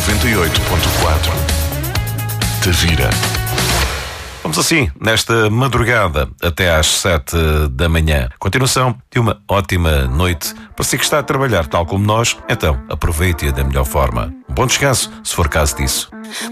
98.4 Te Vira. Vamos assim, nesta madrugada até às 7 da manhã. Continuação de uma ótima noite para si que está a trabalhar tal como nós, então aproveite-a da melhor forma. Um bom descanso, se for caso disso.